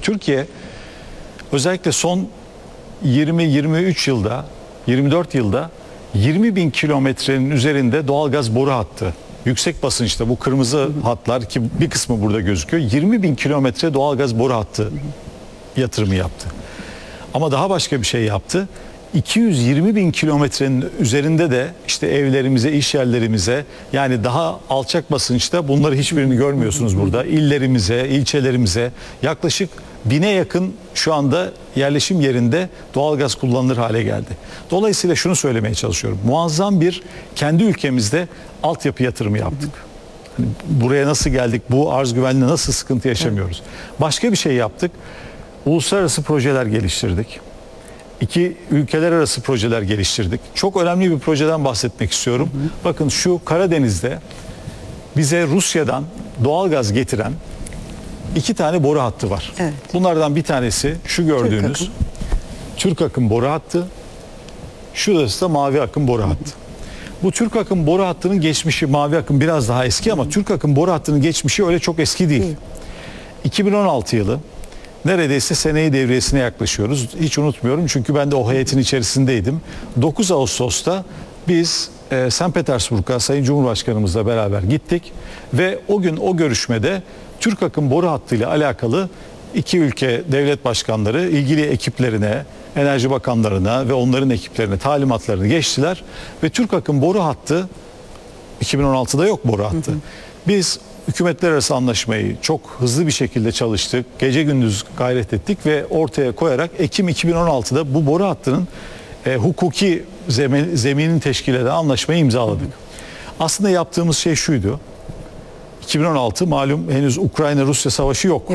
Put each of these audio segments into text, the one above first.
Türkiye özellikle son 20-23 yılda, 24 yılda 20 bin kilometrenin üzerinde doğalgaz boru hattı. Yüksek basınçta bu kırmızı hatlar ki bir kısmı burada gözüküyor. 20 bin kilometre doğalgaz boru hattı yatırımı yaptı. Ama daha başka bir şey yaptı. 220 bin kilometrenin üzerinde de işte evlerimize, iş yerlerimize, yani daha alçak basınçta, bunları hiçbirini görmüyorsunuz burada, illerimize, ilçelerimize yaklaşık 1000'e yakın şu anda yerleşim yerinde doğalgaz kullanılır hale geldi. Dolayısıyla şunu söylemeye çalışıyorum. Muazzam bir kendi ülkemizde altyapı yatırımı yaptık. Hani buraya nasıl geldik? Bu arz güvenliğinde nasıl sıkıntı yaşamıyoruz? Başka bir şey yaptık. Uluslararası projeler geliştirdik. İki ülkeler arası projeler geliştirdik. Çok önemli bir projeden bahsetmek istiyorum. Bakın şu Karadeniz'de bize Rusya'dan doğalgaz getiren 2 tane boru hattı var. Evet. Bunlardan bir tanesi şu gördüğünüz Türk akım boru hattı. Şurası da mavi akım boru hattı. Bu Türk akım boru hattının geçmişi, mavi akım biraz daha eski ama Türk akım boru hattının geçmişi öyle çok eski değil. 2016 yılı, neredeyse seneyi devriyesine yaklaşıyoruz. Hiç unutmuyorum çünkü ben de o heyetin içerisindeydim. 9 Ağustos'ta biz St. Petersburg'a Sayın Cumhurbaşkanımızla beraber gittik ve o gün o görüşmede Türk akım boru hattıyla alakalı iki ülke devlet başkanları ilgili ekiplerine, enerji bakanlarına ve onların ekiplerine talimatlarını geçtiler ve Türk akım boru hattı 2016'da yok boru hattı. Biz hükümetler arası anlaşmayı çok hızlı bir şekilde çalıştık. Gece gündüz gayret ettik ve ortaya koyarak Ekim 2016'da bu boru hattının hukuki zeminin teşkil eden anlaşmayı imzaladık. Aslında yaptığımız şey şuydu. 2016 malum henüz Ukrayna-Rusya savaşı yok.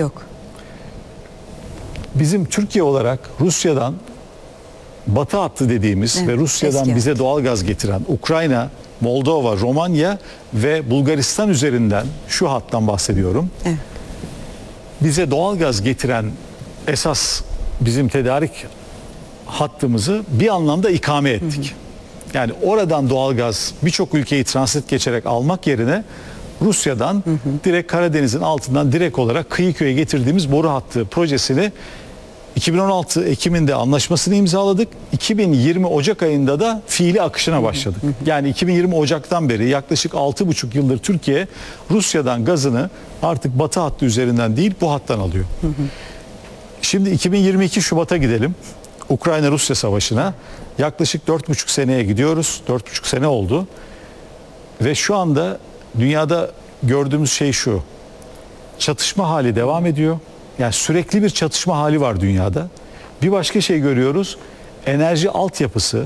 Bizim Türkiye olarak Rusya'dan Batı hattı dediğimiz ve Rusya'dan bize doğalgaz getiren Ukrayna, Moldova, Romanya ve Bulgaristan üzerinden şu hattan bahsediyorum. Evet. Bize doğalgaz getiren esas bizim tedarik hattımızı bir anlamda ikame ettik. Yani oradan doğalgaz birçok ülkeyi transit geçerek almak yerine Rusya'dan direkt Karadeniz'in altından direkt olarak Kıyıköy'e getirdiğimiz boru hattı projesini 2016 Ekim'inde anlaşmasını imzaladık. 2020 Ocak ayında da fiili akışına başladık. Yani 2020 Ocak'tan beri yaklaşık 6,5 yıldır Türkiye Rusya'dan gazını artık Batı hattı üzerinden değil bu hattan alıyor. Şimdi 2022 Şubat'a gidelim. Ukrayna-Rusya savaşına yaklaşık 4,5 seneye gidiyoruz. 4,5 sene oldu. Ve şu anda dünyada gördüğümüz şey şu. Çatışma hali devam ediyor. Yani sürekli bir çatışma hali var dünyada. Bir başka şey görüyoruz. Enerji altyapısı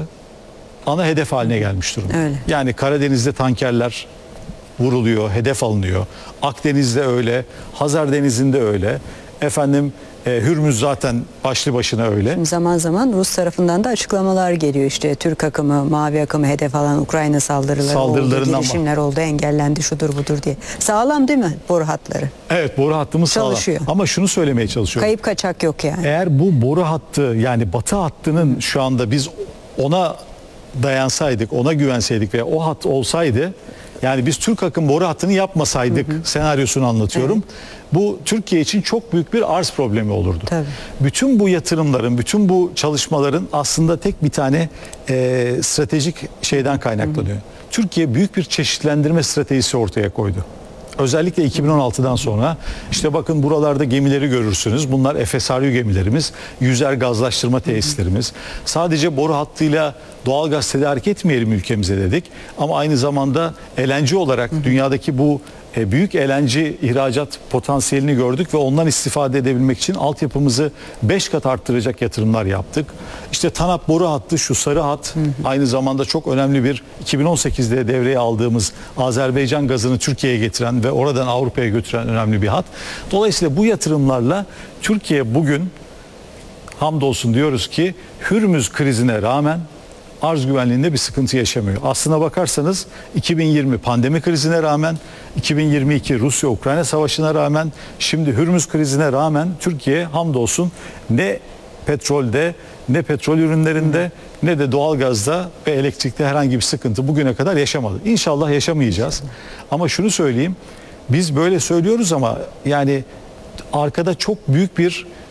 ana hedef haline gelmiş durumda. Öyle. Yani Karadeniz'de tankerler vuruluyor, hedef alınıyor. Akdeniz'de öyle, Hazar Denizi'nde öyle. Efendim Hürmüz zaten başlı başına öyle. Şimdi zaman zaman Rus tarafından da açıklamalar geliyor, işte Türk akımı, mavi akımı hedef alan Ukrayna saldırıları oldu, girişimler oldu, engellendi, şudur budur diye. Sağlam değil mi boru hatları? Evet, boru hattımız çalışıyor. Sağlam. Ama şunu söylemeye çalışıyorum. Kayıp kaçak yok yani. Eğer bu boru hattı, yani Batı hattının şu anda biz ona dayansaydık, ona güvenseydik ve o hat olsaydı, yani biz Türk akım boru hattını yapmasaydık senaryosunu anlatıyorum. Evet. Bu Türkiye için çok büyük bir arz problemi olurdu. Tabii. Bütün bu yatırımların, bütün bu çalışmaların aslında tek bir tane stratejik şeyden kaynaklanıyor. Türkiye büyük bir çeşitlendirme stratejisi ortaya koydu. Özellikle 2016'dan sonra işte bakın buralarda gemileri görürsünüz. Bunlar FSRU gemilerimiz, yüzer gazlaştırma tesislerimiz. Sadece boru hattıyla doğalgaz tedarik etmeyelim ülkemize dedik. Ama aynı zamanda LNG olarak dünyadaki bu büyük LNG ihracat potansiyelini gördük ve ondan istifade edebilmek için altyapımızı 5 kat arttıracak yatırımlar yaptık. İşte TANAP boru hattı, şu sarı hat aynı zamanda çok önemli bir 2018'de devreye aldığımız Azerbaycan gazını Türkiye'ye getiren ve oradan Avrupa'ya götüren önemli bir hat. Dolayısıyla bu yatırımlarla Türkiye bugün hamdolsun diyoruz ki Hürmüz krizine rağmen arz güvenliğinde bir sıkıntı yaşamıyor. Aslına bakarsanız 2020 pandemi krizine rağmen, 2022 Rusya-Ukrayna savaşına rağmen, şimdi Hürmüz krizine rağmen Türkiye hamdolsun ne petrolde, ne petrol ürünlerinde, ne de doğalgazda ve elektrikte herhangi bir sıkıntı bugüne kadar yaşamadı. İnşallah yaşamayacağız. Ama şunu söyleyeyim, biz böyle söylüyoruz ama yani arkada çok büyük bir